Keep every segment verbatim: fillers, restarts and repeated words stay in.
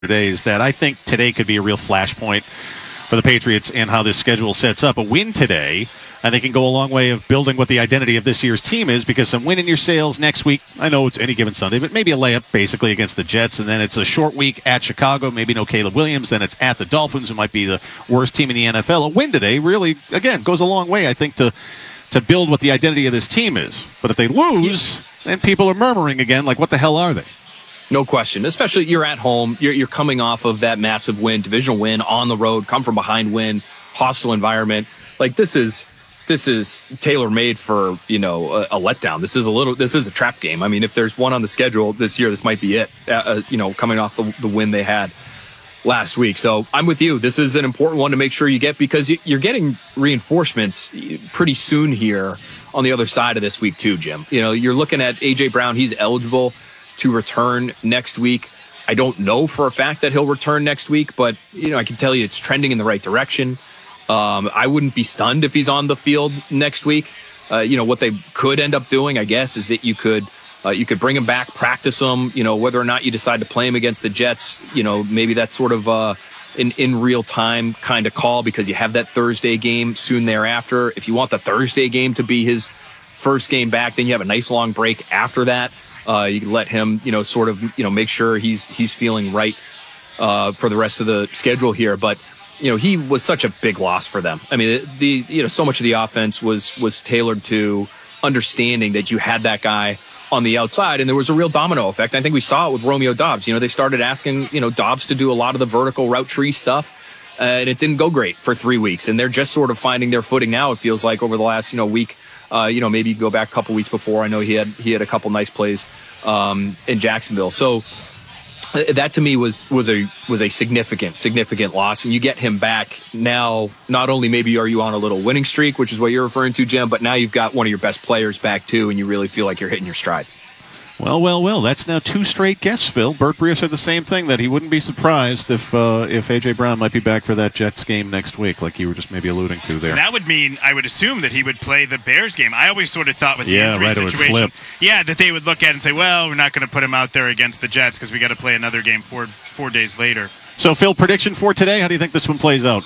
today is that I think today could be a real flashpoint for the Patriots and how this schedule sets up. A win today, I think, can go a long way of building what the identity of this year's team is, because some win in your sails next week. I know it's any given Sunday, but maybe a layup basically against the Jets, and then it's a short week at Chicago, maybe no Caleb Williams, then it's at the Dolphins, who might be the worst team in the N F L. A win today really, again, goes a long way, I think, to to build what the identity of this team is. But if they lose, then people are murmuring again, like, what the hell are they? No question, especially you're at home. You're, you're coming off of that massive win, divisional win, on the road, come from behind win, hostile environment. Like, this is this is tailor-made for, you know, a, a letdown. This is a little, this is a trap game. I mean, if there's one on the schedule this year, this might be it, uh, uh, you know, coming off the, the win they had last week. So I'm with you. This is an important one to make sure you get, because you, you're getting reinforcements pretty soon here on the other side of this week too, Jim. You know, you're looking at A J Brown. He's eligible to return next week. I don't know for a fact that he'll return next week, but, you know, I can tell you it's trending in the right direction. Um, I wouldn't be stunned if he's on the field next week. Uh, you know, what they could end up doing, I guess, is that you could uh, you could bring him back, practice him, you know, whether or not you decide to play him against the Jets, you know, maybe that's sort of uh, an in real time kind of call, because you have that Thursday game soon thereafter. If you want the Thursday game to be his first game back, then you have a nice long break after that. Uh, you can let him, you know, sort of, you know, make sure he's he's feeling right uh, for the rest of the schedule here. But, you know, he was such a big loss for them. I mean, the, the you know, so much of the offense was was tailored to understanding that you had that guy on the outside, and there was a real domino effect. I think we saw it with Romeo Doubs. You know, they started asking, you know, Doubs to do a lot of the vertical route tree stuff, uh, and it didn't go great for three weeks. And they're just sort of finding their footing now, it feels like, over the last, you know, week. Uh, you know, maybe go back a couple weeks before. I know he had he had a couple nice plays um, in Jacksonville. So uh, that to me was was a was a significant significant loss. And you get him back now. Not only maybe are you on a little winning streak, which is what you're referring to, Jim, but now you've got one of your best players back too, and you really feel like you're hitting your stride. Well, well, well, that's now two straight guests, Phil. Bert Breer said the same thing, that he wouldn't be surprised if uh, if A J Brown might be back for that Jets game next week, like you were just maybe alluding to there. That would mean, I would assume, that he would play the Bears game. I always sort of thought with the yeah, injury right, situation, it would flip. yeah, that they would look at it and say, well, we're not going to put him out there against the Jets because we got to play another game four four days later. So, Phil, prediction for today, how do you think this one plays out?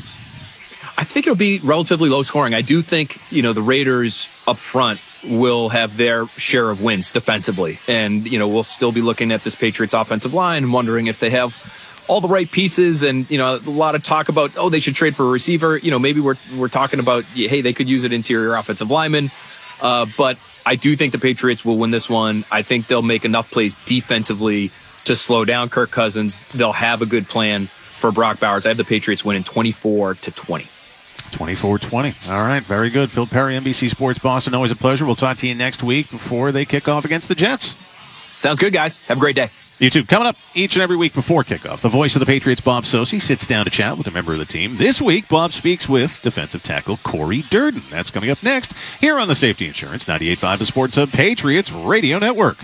I think it'll be relatively low scoring. I do think, you know, the Raiders up front will have their share of wins defensively. And, you know, we'll still be looking at this Patriots offensive line and wondering if they have all the right pieces. And, you know, a lot of talk about, oh, they should trade for a receiver. You know, maybe we're we're talking about, hey, they could use an interior offensive lineman. Uh, but I do think the Patriots will win this one. I think they'll make enough plays defensively to slow down Kirk Cousins. They'll have a good plan for Brock Bowers. I have the Patriots winning twenty-four to twenty. twenty-four twenty. All right, very good. Phil Perry, N B C Sports Boston. Always a pleasure. We'll talk to you next week before they kick off against the Jets. Sounds good, guys. Have a great day. You too. Coming up each and every week before kickoff, the voice of the Patriots, Bob Socci, sits down to chat with a member of the team. This week, Bob speaks with defensive tackle Corey Durden. That's coming up next here on the Safety Insurance ninety-eight point five, the Sports Hub Patriots Radio Network.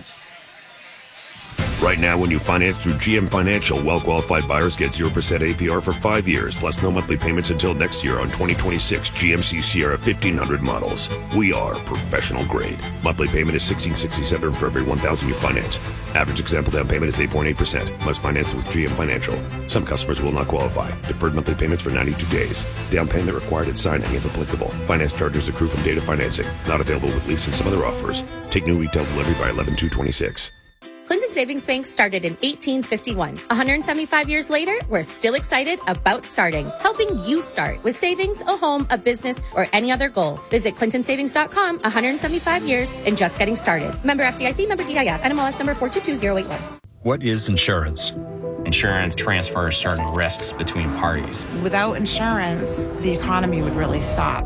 Right now, when you finance through G M Financial, well-qualified buyers get zero percent A P R for five years, plus no monthly payments until next year on twenty twenty-six G M C Sierra fifteen hundred models. We are professional grade. Monthly payment is sixteen sixty-seven for every one thousand you finance. Average example down payment is eight point eight percent. Must finance with G M Financial. Some customers will not qualify. Deferred monthly payments for ninety-two days. Down payment required at signing if applicable. Finance charges accrue from data financing. Not available with lease and some other offers. Take new retail delivery by eleven two twenty-six. Clinton Savings Bank started in eighteen fifty-one. one hundred seventy-five years later, we're still excited about starting, helping you start with savings, a home, a business, or any other goal. Visit clinton savings dot com, one hundred seventy-five years and just getting started. Member F D I C, member D I F, N M L S number four two two zero eight one. What is insurance? Insurance transfers certain risks between parties. Without insurance, the economy would really stop.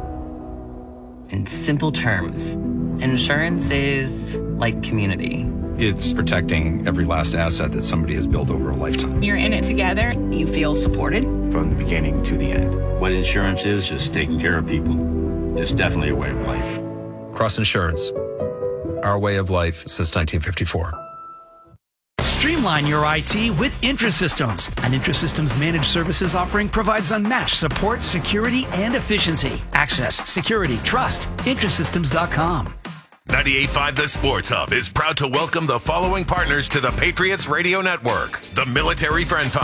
In simple terms, insurance is like community. It's protecting every last asset that somebody has built over a lifetime. You're in it together. You feel supported. From the beginning to the end. What insurance is, just taking care of people. It's definitely a way of life. Cross Insurance. Our way of life since nineteen fifty-four. Streamline your I T with IntraSystems. An IntraSystems managed services offering provides unmatched support, security, and efficiency. Access, security, trust. Intrasystems dot com. ninety-eight point five The Sports Hub is proud to welcome the following partners to the Patriots Radio Network. The Military Friend Foundation.